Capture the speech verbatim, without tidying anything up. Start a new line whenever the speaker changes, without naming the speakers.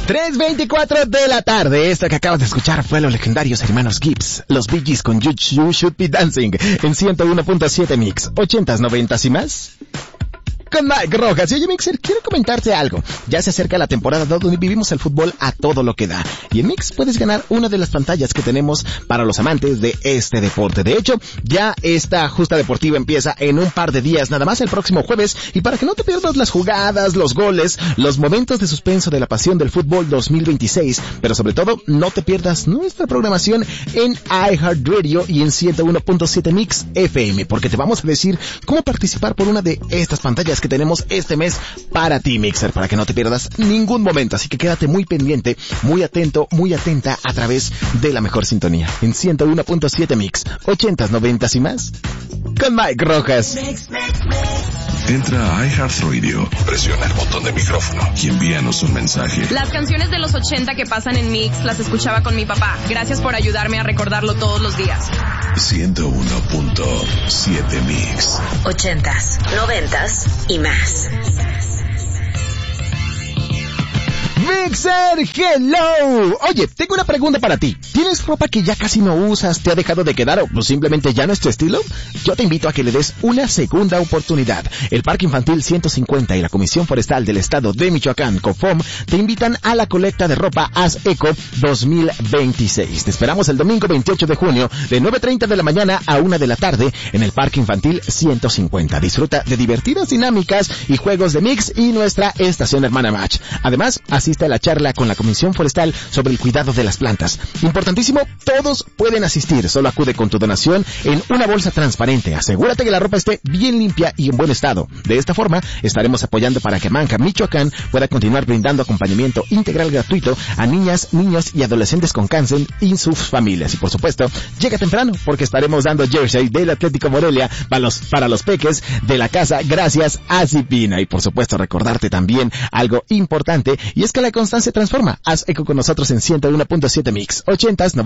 tres veinticuatro de la tarde. Esto que acabas de escuchar fue los legendarios hermanos Gibbs, los Bee Gees con You, You Should Be Dancing en ciento uno punto siete Mix, ochentas, noventas y más. Con Mike Rojas. Y oye, Mixer, quiero comentarte algo. Ya se acerca la temporada donde vivimos el fútbol a todo lo que da. Y en Mix puedes ganar una de las pantallas que tenemos para los amantes de este deporte. De hecho, ya esta justa deportiva empieza en un par de días, nada más el próximo jueves. Y para que no te pierdas las jugadas, los goles, los momentos de suspenso de la pasión del fútbol dos mil veintiséis, pero sobre todo, no te pierdas nuestra programación en iHeartRadio y en ciento uno punto siete Mix F M, porque te vamos a decir cómo participar por una de estas pantallas que tenemos este mes para ti, Mixer, para que no te pierdas ningún momento. Así que quédate muy pendiente, muy atento, muy atenta a través de la mejor sintonía en ciento uno punto siete Mix, ochentas, noventas y más, con Mike Rojas.
Entra a iHeartRadio, presiona el botón de micrófono y envíanos un mensaje.
Las canciones de los ochenta que pasan en Mix las escuchaba con mi papá. Gracias por ayudarme a recordarlo todos los días.
ciento uno punto siete Mix.
Ochentas, noventas y más.
Mixer, hello. Oye, tengo una pregunta para ti. ¿Tienes ropa que ya casi no usas, te ha dejado de quedar o pues simplemente ya no es tu estilo? Yo te invito a que le des una segunda oportunidad. El Parque Infantil ciento cincuenta y la Comisión Forestal del Estado de Michoacán, COFOM, te invitan a la colecta de ropa Haz Eco dos mil veintiséis. Te esperamos el domingo veintiocho de junio de nueve treinta de la mañana a una de la tarde en el Parque Infantil ciento cincuenta. Disfruta de divertidas dinámicas y juegos de Mix y nuestra estación hermana Match. Además, asiste a la charla con la Comisión Forestal sobre el cuidado de las plantas. Importantísimo, todos pueden asistir. Solo acude con tu donación en una bolsa transparente. Asegúrate que la ropa esté bien limpia y en buen estado. De esta forma, estaremos apoyando para que Manca, Michoacán, pueda continuar brindando acompañamiento integral gratuito a niñas, niños y adolescentes con cáncer y sus familias. Y por supuesto, llega temprano porque estaremos dando jersey del Atlético Morelia para los, para los peques de la casa gracias a Zipina. Y por supuesto, recordarte también algo importante, y es que la constancia transforma. Haz eco con nosotros en ciento uno punto siete Mix, ochentas,